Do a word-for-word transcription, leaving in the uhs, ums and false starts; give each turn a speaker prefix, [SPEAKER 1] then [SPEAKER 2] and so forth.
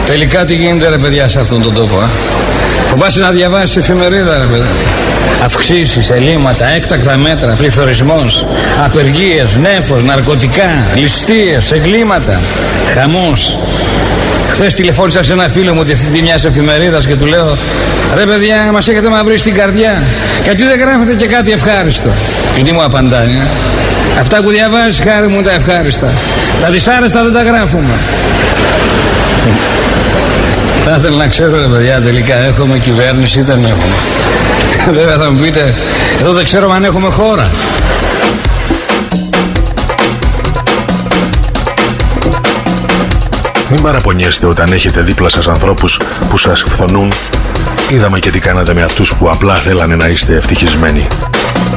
[SPEAKER 1] Τελικά τι γίνεται ρε παιδιά σε αυτόν τον τόπο, α? Φοβάσαι να διαβάσεις εφημερίδα ρε παιδιά? Αυξήσεις, ελλείμματα, έκτακτα μέτρα, πληθωρισμός, απεργίες, νέφος, ναρκωτικά, ληστείες, εγκλήματα, χαμός. Χθες τηλεφώνησα σε ένα φίλο μου διευθυντή μιας εφημερίδας και του λέω: ρε παιδιά, μας έχετε μαυρίσει την καρδιά. Γιατί δεν γράφετε και κάτι ευχάριστο? Και τι μου απαντάει? ε? Αυτά που διαβάζεις, χάρη μου, τα ευχάριστα. Τα δυσάρεστα δεν τα γράφουμε. Θα ήθελα να ξέρω ρε παιδιά, τελικά έχουμε κυβέρνηση ή δεν έχουμε? Βέβαια θα μου πείτε, εδώ δεν ξέρω αν έχουμε χώρα.
[SPEAKER 2] Μην παραπονιέστε όταν έχετε δίπλα σας ανθρώπους που σας φθονούν. Είδαμε και τι κάνατε με αυτούς που απλά θέλανε να είστε ευτυχισμένοι.